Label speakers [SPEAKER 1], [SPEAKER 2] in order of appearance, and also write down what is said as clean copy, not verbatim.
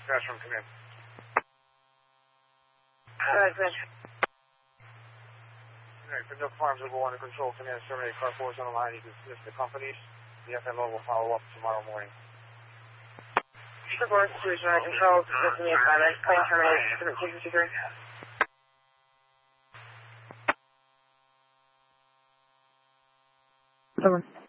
[SPEAKER 1] dispatch room, come in.
[SPEAKER 2] Good.
[SPEAKER 1] Alright, for Nook Farms, we'll go under control. Command 78 car 4 is on the line. You can dismiss the companies. The FMO will follow up tomorrow morning.
[SPEAKER 2] Support Solution Under Control, dismissing the assignment. Plane terminate, 1753.
[SPEAKER 3] Over.